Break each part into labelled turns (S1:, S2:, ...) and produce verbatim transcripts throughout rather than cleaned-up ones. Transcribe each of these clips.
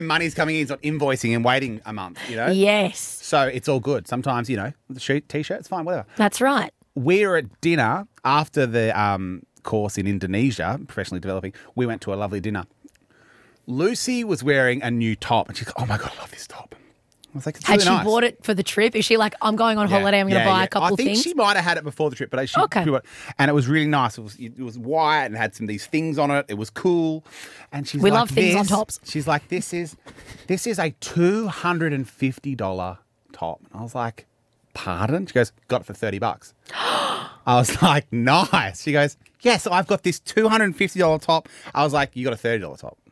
S1: money's coming in, it's not invoicing and waiting a month, you know?
S2: Yes.
S1: So it's all good. Sometimes, you know, the shoot, T-shirt, it's fine, whatever.
S2: That's right.
S1: We were at dinner after the um, course in Indonesia, professionally developing. We went to a lovely dinner. Lucy was wearing a new top, and she's like, oh, my God, I love this top. I was like, it's
S2: Had
S1: really
S2: she
S1: nice.
S2: bought it for the trip? Is she like, I'm going on
S1: Yeah,
S2: holiday, I'm going to
S1: yeah,
S2: buy
S1: yeah.
S2: a couple
S1: I think
S2: things?
S1: she might have had it before the trip, but she,
S2: Okay.
S1: she bought it. And it was really nice. It was it was white and had some of these things on it. It was cool. And she's
S2: We
S1: like,
S2: love things on
S1: this-
S2: tops.
S1: She's like, this is this is a two hundred fifty dollars top. And I was like, pardon? She goes, got it for thirty bucks. I was like, nice. She goes, yes, I've got this two hundred fifty dollars top. I was like, you got a thirty dollars top.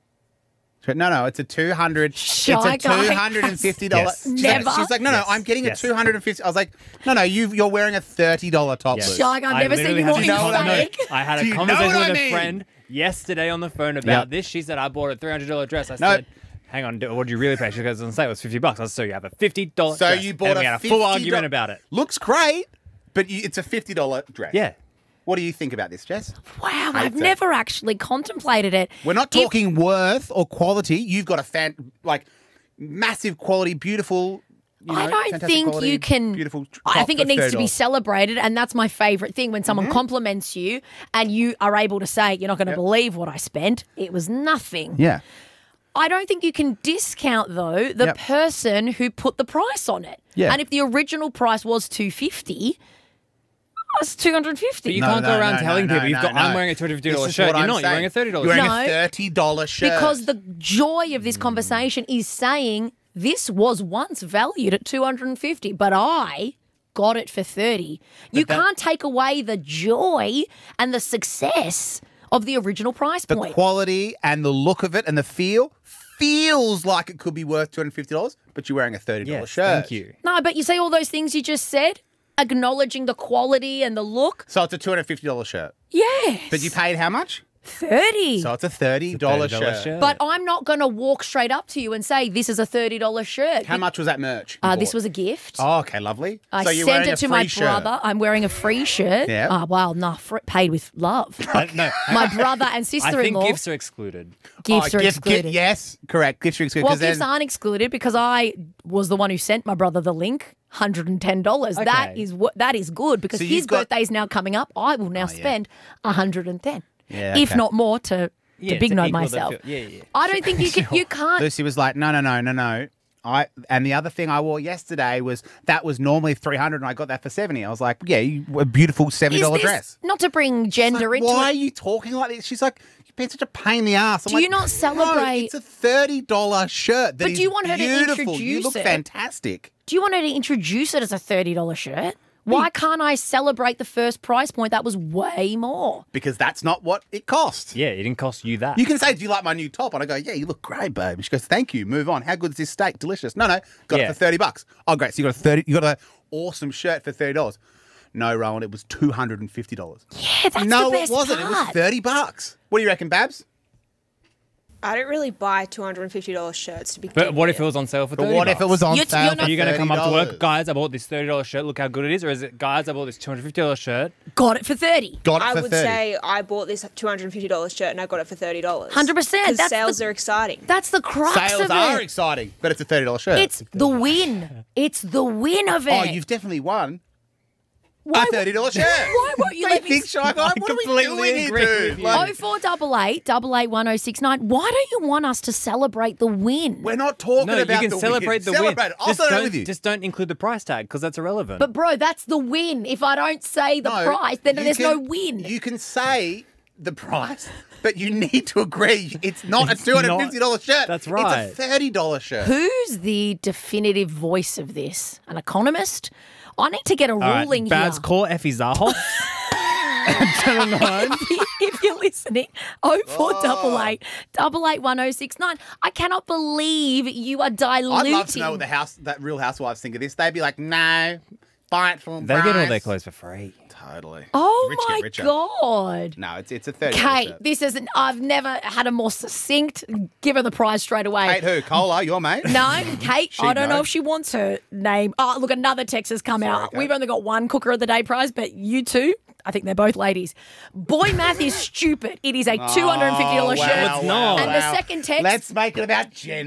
S1: She went, no, no, it's a two hundred.
S2: Shy
S1: it's a
S2: guy.
S1: two hundred fifty dollars.
S3: Yes.
S1: She's,
S2: Never.
S1: Like, she's like, no, no,
S3: Yes.
S1: I'm getting
S3: Yes.
S1: a two hundred fifty. I was like, no, no, you you're wearing a thirty dollars top.
S3: Yes.
S1: Luce.
S2: Shy guy, I've
S3: I
S2: never seen
S3: literally
S2: you
S3: had
S2: more
S3: this
S1: Do you know what I mean?
S2: emphatic.
S3: I had
S1: Do
S3: a
S1: you know
S3: conversation
S1: what I
S3: with a
S1: mean?
S3: friend yesterday on the phone about
S1: Yep.
S3: this. She said, I bought a three hundred dollars dress. I
S1: No.
S3: said, hang on, what did you really pay? She goes, on sale, it was fifty bucks. I said, so you have a fifty dollars
S1: So
S3: dress.
S1: you bought
S3: and
S1: a
S3: we had a
S1: fifty
S3: full argument about it.
S1: Looks great, but you, it's a fifty dollars dress.
S3: Yeah.
S1: What do you think about this, Jess?
S2: Wow,
S1: Hate
S2: I've
S1: it.
S2: never actually contemplated it.
S1: We're not
S2: If-
S1: talking worth or quality. You've got a fan like massive quality, beautiful. You know,
S2: I don't
S1: fantastic
S2: think
S1: quality,
S2: you can.
S1: Beautiful. tr-
S2: I
S1: top
S2: think
S1: for
S2: it needs to be
S1: thirty dollars.
S2: celebrated, and that's my favourite thing when someone compliments you and you are able to say, "You're not going to
S1: Yep.
S2: believe what I spent. It was nothing."
S1: Yeah.
S2: I don't think you can discount though the
S1: Yep.
S2: person who put the price on it.
S1: Yeah.
S2: And if the original price was two fifty, it's two hundred fifty.
S3: But you
S1: No,
S3: can't
S1: no,
S3: go around
S1: no,
S3: telling
S1: no,
S3: people,
S1: no,
S3: you've got,
S1: no.
S3: I'm wearing a two hundred fifty dollars
S1: This is
S3: shirt.
S1: what
S3: You're
S1: I'm
S3: not. You're wearing a
S1: saying.
S3: thirty dollars
S1: You're
S3: shirt.
S1: wearing
S2: No.
S1: a thirty dollars shirt.
S2: Because the joy of this conversation is saying this was once valued at two hundred fifty, but I got it for thirty. You
S3: that-
S2: can't take away the joy and the success of the original price
S1: the
S2: point.
S1: quality and the look of it and the feel feels like it could be worth two hundred fifty dollars, but you're wearing a thirty dollars
S3: Yes,
S1: shirt.
S3: thank you.
S2: No, but you see all those things you just said? Acknowledging the quality and the look?
S1: So it's a two hundred fifty dollars shirt.
S2: Yes.
S1: But you paid how much?
S2: thirty.
S1: So it's a thirty dollars
S3: thirty dollars
S1: shirt.
S3: shirt.
S2: But I'm not going to walk straight up to you and say, this is a thirty dollars shirt.
S1: How much was that merch? you
S2: Uh, this
S1: bought?
S2: was a gift.
S1: Oh, okay, lovely.
S2: I
S1: so you're
S2: sent
S1: wearing
S2: it
S1: a
S2: to my
S1: free shirt.
S2: brother. I'm wearing a free shirt.
S1: Yeah.
S2: Oh, wow, nah, fr- paid with love.
S3: Uh, no,
S2: My brother and
S3: I think
S2: sister-in-law.
S3: gifts are excluded.
S2: Gifts
S1: Oh,
S2: are
S1: gift-
S2: excluded.
S1: gift- yes, correct. Gifts are excluded.
S2: Well,
S1: 'cause
S2: gifts
S1: then,
S2: aren't excluded because I was the one who sent my brother the link. one hundred ten dollars. That
S3: Okay.
S2: is what that is good because
S1: So
S2: his
S1: you've got-
S2: birthday is now coming up. I will now spend one hundred ten,
S1: Yeah,
S2: if
S1: okay.
S2: not more, to
S3: Yeah,
S2: to big
S3: to
S2: note
S3: equal the
S2: myself.
S3: feel- yeah, yeah.
S2: I don't think you can. You can't.
S1: Lucy was like, no, no, no, no, no. I and the other thing I wore yesterday was that was normally three hundred, and I got that for seventy. I was like, yeah, you, a beautiful seventy
S2: Is
S1: dollar
S2: this-
S1: dress.
S2: Not to bring
S1: She's
S2: gender
S1: like,
S2: into
S1: why
S2: it.
S1: are you talking like this? She's like, you've been such a pain in the ass. I'm
S2: Do
S1: like,
S2: you not
S1: No,
S2: celebrate-
S1: it's a thirty dollar shirt. That
S2: But do
S1: is
S2: you want her to
S1: beautiful. You
S2: introduce
S1: look
S2: it?
S1: fantastic.
S2: Do you want her to introduce it as a thirty dollars shirt? Why can't I celebrate the first price point that was way more?
S1: Because that's not what it cost.
S3: Yeah, it didn't cost you that.
S1: You can say, do you like my new top? And I go, yeah, you look great, babe. And she goes, thank you. Move on. How good is this steak? Delicious. No, no. Got
S3: Yeah.
S1: it for thirty bucks. Oh, great. So you got a thirty, you got an awesome shirt for thirty dollars. No, Rowan, it was two hundred fifty dollars.
S2: Yeah, that's
S1: No,
S2: the
S1: it
S2: best
S1: wasn't. It was
S2: part.
S1: thirty bucks. What do you reckon, Babs?
S4: I don't really buy two hundred fifty dollars shirts to be.
S3: But what if it was on sale for
S1: But
S3: thirty
S1: what if it was on
S2: You're-
S1: sale
S2: you're
S1: for
S2: not-
S3: Are you going to come up to work,
S1: thirty dollars?
S3: guys? I bought this thirty dollars shirt. Look how good it is. Or is it, guys? I bought this two hundred fifty dollars shirt.
S2: Got it for thirty.
S1: Got it
S4: I
S1: for
S4: would
S1: thirty.
S4: say I bought this two hundred fifty dollars shirt and I got it for thirty dollars.
S2: one hundred percent.
S4: Because
S2: That's
S4: sales
S2: the-
S4: are exciting.
S2: That's the crux
S1: Sales
S2: of
S1: are
S2: it.
S1: exciting, but it's a thirty dollars shirt.
S2: It's the win. It's the win of it.
S1: oh, you've definitely won
S2: Why-
S1: a thirty dollars shirt.
S2: Why won't you
S1: Don't
S2: let me?
S1: think, Shy Guy.
S3: I
S1: What are we
S3: completely
S1: doing here,
S3: agree
S1: dude?
S3: with you.
S1: Like,
S2: Oh four double eight double eight one oh six nine. Why don't you want us to celebrate the win?
S1: we're not talking
S3: No, you
S1: about
S3: can
S1: the
S3: celebrate
S1: win.
S3: the
S1: Celebrate
S3: win.
S1: it. I'll
S3: Just
S1: celebrate
S3: don't,
S1: with you.
S3: just don't include the price tag because that's irrelevant.
S2: But bro, that's the win. If I don't say the
S1: No,
S2: price, then
S1: you
S2: there's
S1: can-
S2: no win.
S1: You can say the price, but you need to agree it's not
S3: It's
S1: a two hundred fifty dollars shirt.
S3: That's right.
S1: It's a thirty dollars shirt.
S2: Who's the definitive voice of this? An economist? I need to get a
S3: All right,
S2: ruling
S3: Babs,
S2: here.
S3: call Effie Zaho.
S2: If you're listening, oh four double eight double eight one oh six nine. I cannot believe you are
S1: I'd
S2: diluting.
S1: love to know what the house, that Real Housewives think of this. They'd be like, no, buy it from
S3: They get all
S1: price.
S3: their clothes for free.
S1: Totally.
S2: Oh
S1: Rich
S2: my
S1: get richer.
S2: god.
S1: No, it's it's a thirty.
S2: Kate, this isn't. I've never had a more succinct. Give her the prize straight away.
S1: Kate who? Cola, your mate?
S2: No, Kate,
S1: She'd
S2: I don't know.
S1: know.
S2: if she wants her name. Oh, look, another text has come out.
S1: Kate.
S2: We've only got one Cooker of the Day prize, but you two, I think they're both ladies. Boy math is stupid. It is a two hundred fifty dollars
S1: Oh,
S2: shirt.
S1: wow,
S3: it's not.
S1: wow,
S2: And the
S1: wow.
S2: second text.
S1: Let's make it about gender.